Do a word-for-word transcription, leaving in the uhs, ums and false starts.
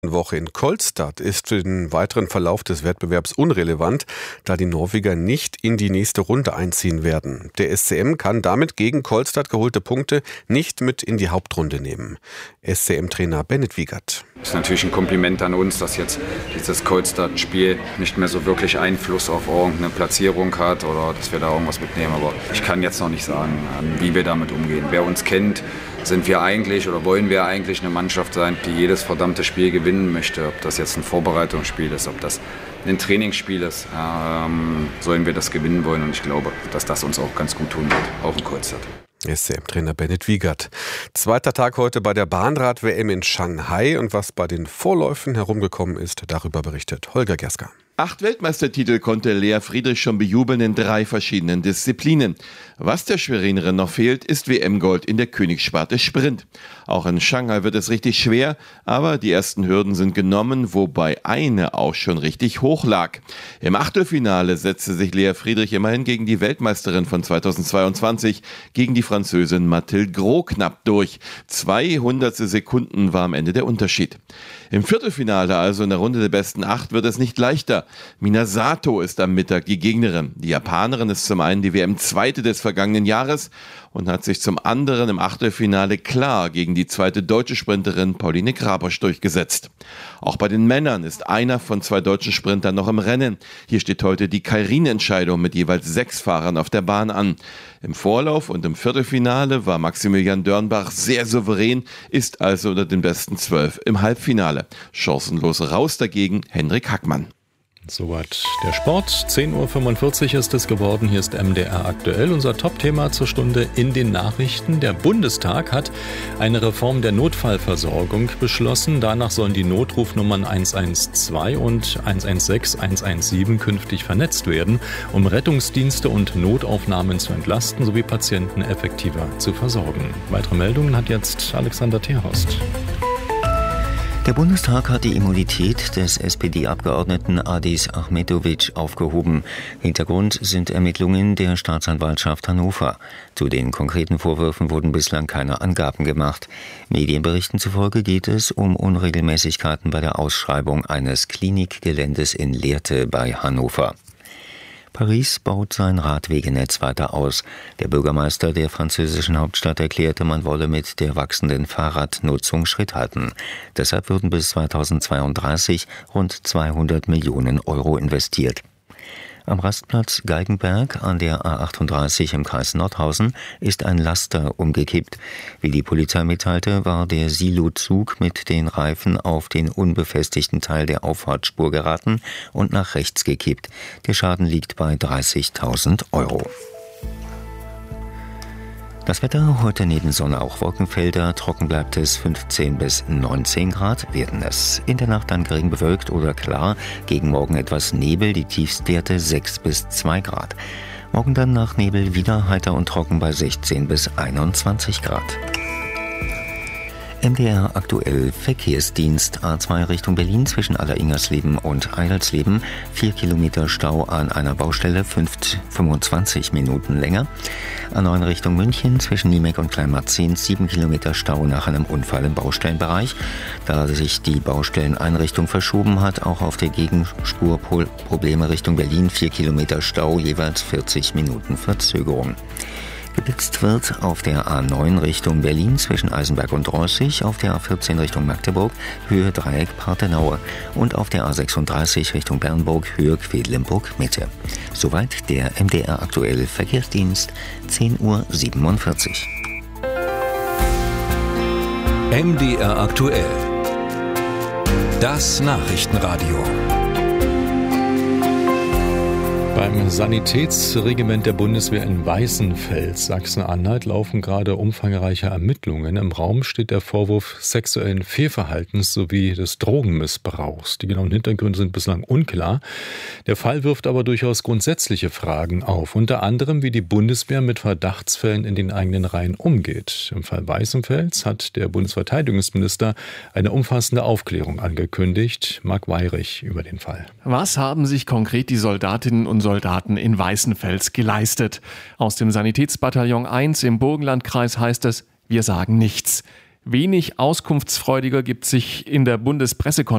Woche in Kolstad ist für den weiteren Verlauf des Wettbewerbs unrelevant, da die Norweger nicht in die nächste Runde einziehen werden. Der S C M kann damit gegen Kolstad geholte Punkte nicht mit in die Hauptrunde nehmen. S C M-Trainer Bennett Wiegert. Das ist natürlich ein Kompliment an uns, dass jetzt dieses Kolstad-Spiel nicht mehr so wirklich Einfluss auf irgendeine Platzierung hat oder dass wir da irgendwas mitnehmen. Aber ich kann jetzt noch nicht sagen, wie wir damit umgehen. Wer uns kennt, sind wir eigentlich oder wollen wir eigentlich eine Mannschaft sein, die jedes verdammte Spiel gewinnen möchte. Ob das jetzt ein Vorbereitungsspiel ist, ob das ein Trainingsspiel ist, ähm, sollen wir das gewinnen wollen. Und ich glaube, dass das uns auch ganz gut tun wird, auch in Kolstad. S C M-Trainer Bennett Wiegert. Zweiter Tag heute bei der Bahnrad-W M in Shanghai und was bei den Vorläufen herumgekommen ist, darüber berichtet Holger Gerska. Acht Weltmeistertitel konnte Lea Friedrich schon bejubeln in drei verschiedenen Disziplinen. Was der Schwerinerin noch fehlt, ist W M-Gold in der Königssparte Sprint. Auch in Shanghai wird es richtig schwer, aber die ersten Hürden sind genommen, wobei eine auch schon richtig hoch lag. Im Achtelfinale setzte sich Lea Friedrich immerhin gegen die Weltmeisterin von zweitausendzweiundzwanzig, gegen die Französin Mathilde Gros knapp durch. zweihundertstel Sekunden war am Ende der Unterschied. Im Viertelfinale, also in der Runde der besten acht, wird es nicht leichter. Mina Sato ist am Mittag die Gegnerin. Die Japanerin ist zum einen die W M-Zweite des vergangenen Jahres und hat sich zum anderen im Achtelfinale klar gegen die zweite deutsche Sprinterin Pauline Grabosch durchgesetzt. Auch bei den Männern ist einer von zwei deutschen Sprintern noch im Rennen. Hier steht heute die Keirin-Entscheidung mit jeweils sechs Fahrern auf der Bahn an. Im Vorlauf und im Viertelfinale war Maximilian Dörnbach sehr souverän, ist also unter den besten zwölf im Halbfinale. Chancenlos raus dagegen Hendrik Hackmann. Soweit der Sport. zehn Uhr fünfundvierzig ist es geworden. Hier ist M D R aktuell. Unser Top-Thema zur Stunde in den Nachrichten. Der Bundestag hat eine Reform der Notfallversorgung beschlossen. Danach sollen die Notrufnummern eins eins zwei und eins eins sechs, eins eins sieben künftig vernetzt werden, um Rettungsdienste und Notaufnahmen zu entlasten sowie Patienten effektiver zu versorgen. Weitere Meldungen hat jetzt Alexander Terhorst. Der Bundestag hat die Immunität des S P D-Abgeordneten Adis Ahmetovic aufgehoben. Hintergrund sind Ermittlungen der Staatsanwaltschaft Hannover. Zu den konkreten Vorwürfen wurden bislang keine Angaben gemacht. Medienberichten zufolge geht es um Unregelmäßigkeiten bei der Ausschreibung eines Klinikgeländes in Lehrte bei Hannover. Paris baut sein Radwegenetz weiter aus. Der Bürgermeister der französischen Hauptstadt erklärte, man wolle mit der wachsenden Fahrradnutzung Schritt halten. Deshalb würden bis zweitausendzweiunddreißig rund zweihundert Millionen Euro investiert. Am Rastplatz Geigenberg an der A achtunddreißig im Kreis Nordhausen ist ein Laster umgekippt. Wie die Polizei mitteilte, war der Silozug mit den Reifen auf den unbefestigten Teil der Auffahrtsspur geraten und nach rechts gekippt. Der Schaden liegt bei dreißigtausend Euro. Das Wetter, heute neben Sonne auch Wolkenfelder, trocken bleibt es fünfzehn bis neunzehn Grad werden es. In der Nacht dann gering bewölkt oder klar, gegen Morgen etwas Nebel, die Tiefstwerte sechs bis zwei Grad. Morgen dann nach Nebel wieder heiter und trocken bei sechzehn bis einundzwanzig Grad. M D R aktuell Verkehrsdienst A zwei Richtung Berlin zwischen Alleringersleben und Eidelsleben. Vier Kilometer Stau an einer Baustelle, fünfundzwanzig Minuten länger. A neun Richtung München zwischen Niemek und Kleinmarzahn. Sieben Kilometer Stau nach einem Unfall im Baustellenbereich. Da sich die Baustelleneinrichtung verschoben hat, auch auf der Gegenspur Probleme Richtung Berlin. Vier Kilometer Stau, jeweils vierzig Minuten Verzögerung. Geblitzt wird auf der A neun Richtung Berlin zwischen Eisenberg und Reußig, auf der A vierzehn Richtung Magdeburg, Höhe Dreieck Partenaue und auf der A sechsunddreißig Richtung Bernburg, Höhe Quedlinburg Mitte. Soweit der M D R aktuelle Verkehrsdienst, zehn Uhr siebenundvierzig. M D R aktuell. Das Nachrichtenradio. Beim Sanitätsregiment der Bundeswehr in Weißenfels, Sachsen-Anhalt, laufen gerade umfangreiche Ermittlungen. Im Raum steht der Vorwurf sexuellen Fehlverhaltens sowie des Drogenmissbrauchs. Die genauen Hintergründe sind bislang unklar. Der Fall wirft aber durchaus grundsätzliche Fragen auf, unter anderem, wie die Bundeswehr mit Verdachtsfällen in den eigenen Reihen umgeht. Im Fall Weißenfels hat der Bundesverteidigungsminister eine umfassende Aufklärung angekündigt. Marc Weyrich über den Fall. Was haben sich konkret die Soldatinnen und Soldaten in Weißenfels geleistet? Aus dem Sanitätsbataillon eins im Burgenlandkreis heißt es, wir sagen nichts. Wenig auskunftsfreudiger gibt sich in der Bundespressekonferenz